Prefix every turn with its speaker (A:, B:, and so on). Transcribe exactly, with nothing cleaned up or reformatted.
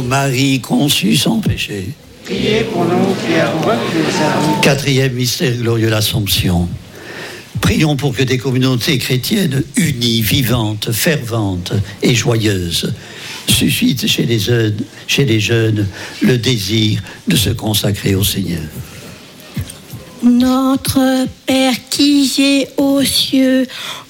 A: Marie conçue sans péché.
B: Priez pour nous qui avons reçu ça.
A: Quatrième mystère glorieux, l'Assomption. Prions pour que des communautés chrétiennes unies, vivantes, ferventes et joyeuses suscitent chez les jeunes, chez les jeunes le désir de se consacrer au Seigneur.
C: Notre Père qui es aux cieux,